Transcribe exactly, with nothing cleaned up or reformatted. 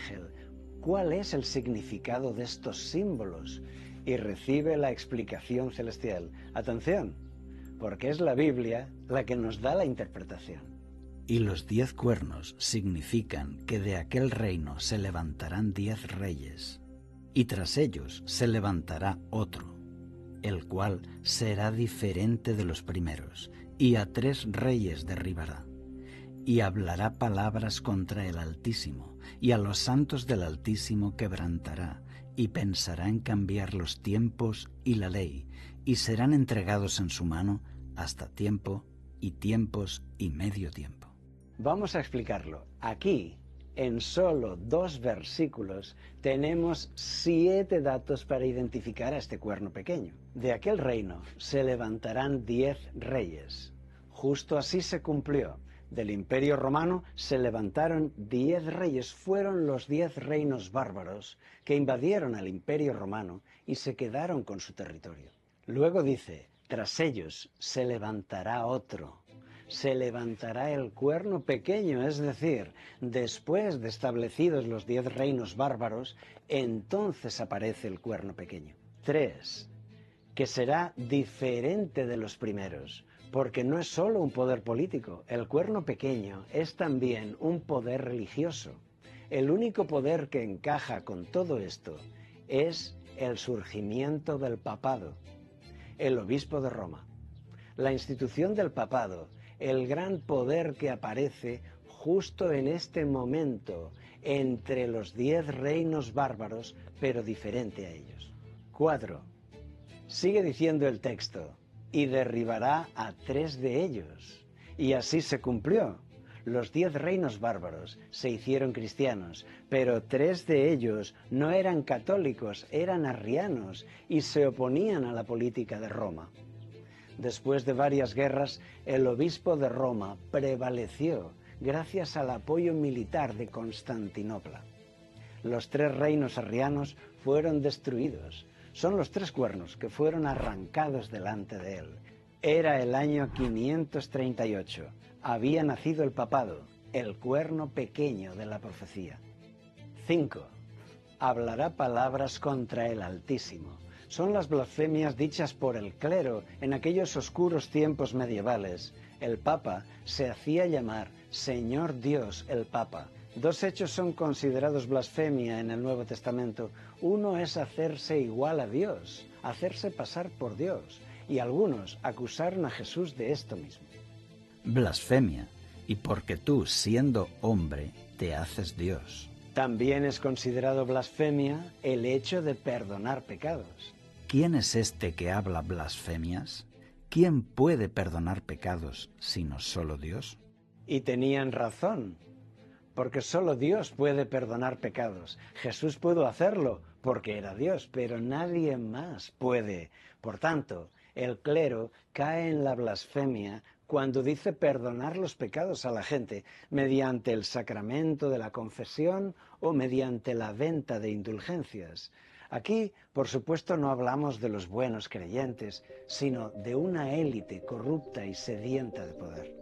ángel, ¿cuál es el significado de estos símbolos? Y recibe la explicación celestial. Atención, porque es la Biblia la que nos da la interpretación. Y los diez cuernos significan que de aquel reino se levantarán diez reyes, y tras ellos se levantará otro, el cual será diferente de los primeros, y a tres reyes derribará, y hablará palabras contra el Altísimo, y a los santos del Altísimo quebrantará, y pensará en cambiar los tiempos y la ley, y serán entregados en su mano hasta tiempo y tiempos y medio tiempo. Vamos a explicarlo. Aquí, en solo dos versículos, tenemos siete datos para identificar a este cuerno pequeño. De aquel reino se levantarán diez reyes. Justo así se cumplió. Del Imperio Romano se levantaron diez reyes. Fueron los diez reinos bárbaros que invadieron al Imperio Romano y se quedaron con su territorio. Luego dice, tras ellos se levantará otro. Se levantará el cuerno pequeño, es decir, después de establecidos los diez reinos bárbaros, entonces aparece el cuerno pequeño. Tres, que será diferente de los primeros, porque no es solo un poder político, el cuerno pequeño es también un poder religioso. El único poder que encaja con todo esto es el surgimiento del papado, el obispo de Roma. La institución del papado, el gran poder que aparece justo en este momento entre los diez reinos bárbaros, pero diferente a ellos. Cuatro. Sigue diciendo el texto, y derribará a tres de ellos. Y así se cumplió. Los diez reinos bárbaros se hicieron cristianos, pero tres de ellos no eran católicos, eran arrianos y se oponían a la política de Roma. Después de varias guerras, el obispo de Roma prevaleció gracias al apoyo militar de Constantinopla. Los tres reinos arrianos fueron destruidos. Son los tres cuernos que fueron arrancados delante de él. Era el año quinientos treinta y ocho. Había nacido el papado, el cuerno pequeño de la profecía. cinco. Hablará palabras contra el Altísimo. Son las blasfemias dichas por el clero en aquellos oscuros tiempos medievales. El Papa se hacía llamar Señor Dios el Papa. Dos hechos son considerados blasfemia en el Nuevo Testamento. Uno es hacerse igual a Dios, hacerse pasar por Dios, y algunos acusaron a Jesús de esto mismo. Blasfemia, y porque tú, siendo hombre, te haces Dios. También es considerado blasfemia el hecho de perdonar pecados. ¿Quién es este que habla blasfemias? ¿Quién puede perdonar pecados sino solo Dios? Y tenían razón, porque solo Dios puede perdonar pecados. Jesús pudo hacerlo porque era Dios, pero nadie más puede. Por tanto, el clero cae en la blasfemia cuando dice perdonar los pecados a la gente mediante el sacramento de la confesión o mediante la venta de indulgencias. Aquí, por supuesto, no hablamos de los buenos creyentes, sino de una élite corrupta y sedienta de poder.